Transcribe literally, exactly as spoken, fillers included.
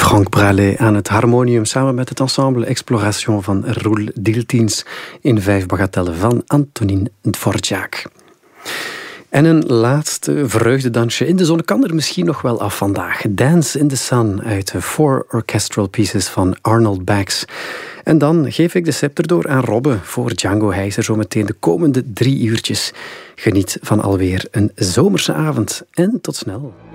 Frank Bralet aan het harmonium samen met het ensemble Exploration van Roel Diltiens in vijf bagatellen van Antonin Dvorak. En een laatste vreugdedansje in de zon kan er misschien nog wel af vandaag. Dance in the Sun uit Four Orchestral Pieces van Arnold Bax. En dan geef ik de scepter door aan Robbe voor Django. Hij is er zo meteen de komende drie uurtjes. Geniet van alweer een zomerse avond en tot snel.